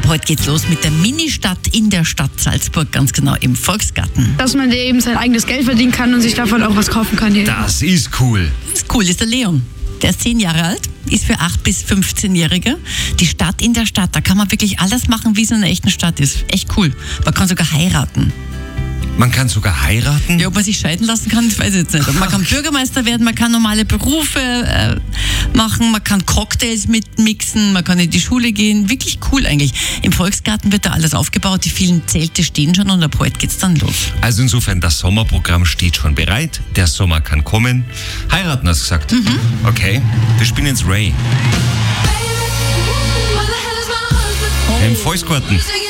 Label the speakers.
Speaker 1: Heute geht's los mit der Ministadt in der Stadt Salzburg, ganz genau im Volksgarten.
Speaker 2: Dass man eben sein eigenes Geld verdienen kann und sich davon auch was kaufen kann hier.
Speaker 3: Das ist cool.
Speaker 1: Das ist cool, ist der Leon. Der ist 10 Jahre alt, ist für 8- bis 15-Jährige. Die Stadt in der Stadt, da kann man wirklich alles machen, wie es in einer echten Stadt ist. Echt cool. Man kann sogar heiraten.
Speaker 3: Man kann sogar heiraten?
Speaker 1: Ja, ob man sich scheiden lassen kann, das weiß ich jetzt nicht. Man kann Bürgermeister werden, man kann normale Berufe machen, man kann Cocktails mitmixen, man kann in die Schule gehen. Wirklich cool eigentlich. Im Volksgarten wird da alles aufgebaut, die vielen Zelte stehen schon und ab heute geht's dann los.
Speaker 3: Also insofern, das Sommerprogramm steht schon bereit. Der Sommer kann kommen. Heiraten, hast du gesagt? Okay, wir spielen jetzt Ray. Im Volksgarten.